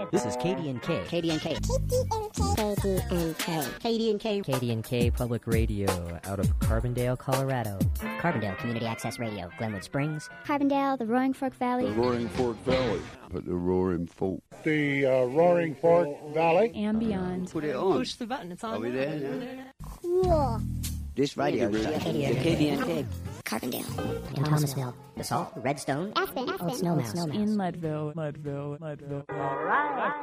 This is KDNK. KDNK. KDNK. KDNK Public Radio out of Carbondale, Colorado. Carbondale Community Access Radio. Glenwood Springs. Carbondale, the Roaring Fork Valley. The Roaring Fork Valley. But the Roaring Fork. The Roaring Fork Valley. And beyond. Put it on. Push the button. It's on. Are we there? Cool. This radio station. KDNK. Carbondale. In Thomasville. DeSalt. Redstone. Aspen. Old Snowmouse. In Leadville. All right.